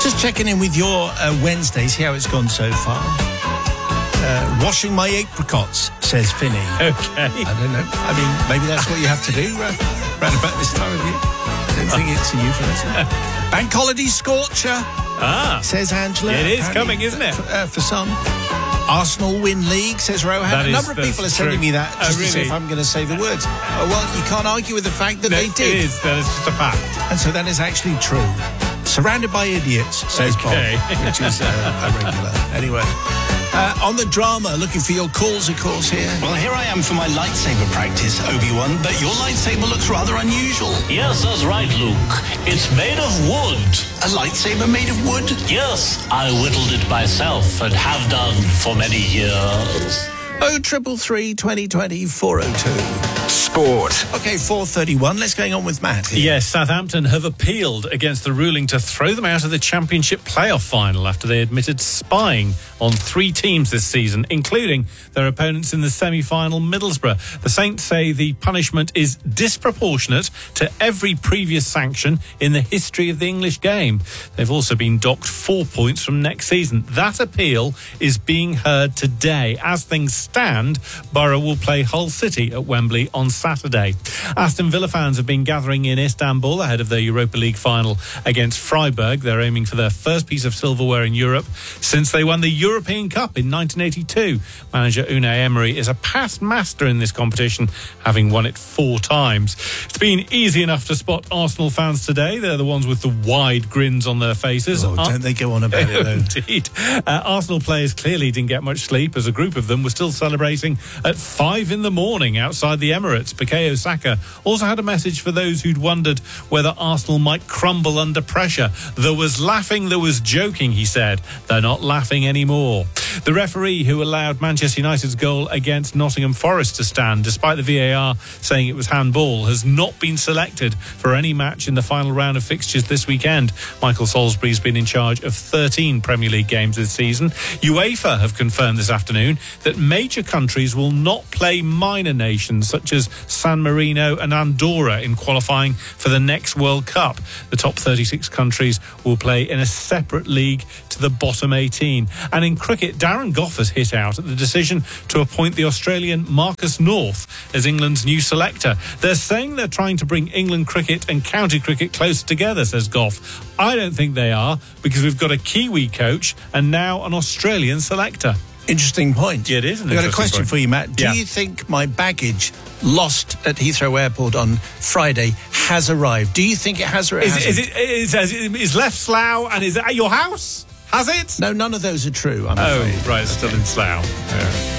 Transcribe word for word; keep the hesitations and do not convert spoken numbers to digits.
Just checking in with your uh, Wednesday, see how it's gone so far. Uh, washing my apricots, says Finny. Okay. I don't know. I mean, maybe that's what you have to do uh, round about this time of year. I don't think it's a euphemism. Bank holiday scorcher, Ah. says Angela. It is Apparently, coming, isn't it? For, uh, for some. Arsenal win league, says Rohan. That a is- number of people are that's sending true. me that Oh, just to see really? if I'm going to say the words. Oh, well, you can't argue with the fact that No, they did. It is. That is just a fact. And so that is actually true. Surrounded by idiots, says Okay. Bob, which is uh, a regular. Anyway, uh, on the drama, looking for your calls, of course, here. Well, here I am for my lightsaber practice, Obi-Wan, but your lightsaber looks rather unusual. Yes, that's right, Luke. It's made of wood. A lightsaber made of wood? Yes, I whittled it myself and have done for many years. Oh, triple three, twenty twenty, four oh two. Sport. Okay, four thirty-one. Let's go on with Matt here. Yes, Southampton have appealed against the ruling to throw them out of the Championship playoff final after they admitted spying on three teams this season, including their opponents in the semi-final, Middlesbrough. The Saints say the punishment is disproportionate to every previous sanction in the history of the English game. They've also been docked four points from next season. That appeal is being heard today. As things stand, Borough will play Hull City at Wembley on Saturday. Aston Villa fans have been gathering in Istanbul ahead of their Europa League final against Freiburg. They're aiming for their first piece of silverware in Europe since they won the European Cup in nineteen eighty-two. Manager Unai Emery is a past master in this competition, having won it four times. It's been easy enough to spot Arsenal fans today. They're the ones with the wide grins on their faces. Oh, don't they go on about it, though? Indeed. Uh, Arsenal players clearly didn't get much sleep, as a group of them were still celebrating at five in the morning outside the Emirates. Bukayo Saka also had a message for those who'd wondered whether Arsenal might crumble under pressure. There was laughing, there was joking, he said. They're not laughing anymore. The referee who allowed Manchester United's goal against Nottingham Forest to stand, despite the V A R saying it was handball, has not been selected for any match in the final round of fixtures this weekend. Michael Salisbury's been in charge of thirteen Premier League games this season. UEFA have confirmed this afternoon that major countries will not play minor nations such as San Marino and Andorra in qualifying for the next World Cup. The top thirty-six countries will play in a separate league to the bottom eighteen. And in cricket, Darren Gough has hit out at the decision to appoint the Australian Marcus North as England's new selector. They're saying they're trying to bring England cricket and county cricket closer together, says Gough. I don't think they are, because we've got a Kiwi coach and now an Australian selector. Interesting point. Yeah, it is an I've got a interesting question point. for you, Matt. Do Yeah. you think my baggage lost at Heathrow Airport on Friday has arrived? Do you think it has or it Is, hasn't? is it is, is, is left Slough and is it at your house? Has it? No, none of those are true, I'm Oh, afraid. right, it's still in Slough. Yeah.